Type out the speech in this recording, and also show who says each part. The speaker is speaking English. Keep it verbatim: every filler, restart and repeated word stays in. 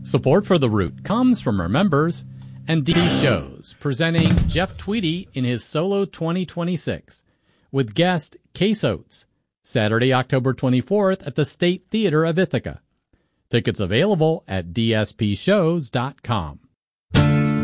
Speaker 1: Support for The Root comes from our members and D Shows, presenting Jeff Tweedy in his solo twenty twenty-six with guest Case Oates, Saturday, October twenty-fourth at the State Theater of Ithaca. Tickets available at d s p shows dot com.